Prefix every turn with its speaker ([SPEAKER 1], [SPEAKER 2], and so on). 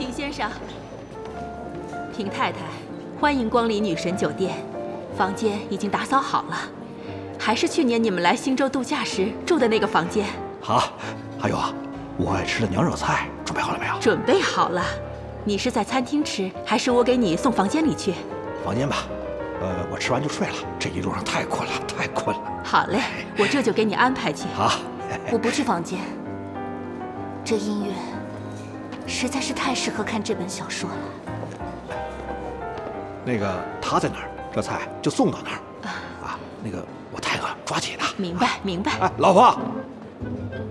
[SPEAKER 1] 平先生，平太太，欢迎光临女神酒店，房间已经打扫好了，还是去年你们来星洲度假时住的那个房间。
[SPEAKER 2] 好，还有啊，我爱吃的娘惹菜准备好了没有？
[SPEAKER 1] 准备好了。你是在餐厅吃，还是我给你送房间里去？
[SPEAKER 2] 房间吧。我吃完就睡了，这一路上太困了，太困了。
[SPEAKER 1] 好嘞，我这就给你安排去。
[SPEAKER 2] 好，
[SPEAKER 3] 我不去房间。这音乐实在是太适合看这本小说了。
[SPEAKER 2] 那个他在哪儿，这菜就送到哪儿。啊，那个我太饿，抓紧的。
[SPEAKER 1] 明白，明白。
[SPEAKER 2] 哎，老婆，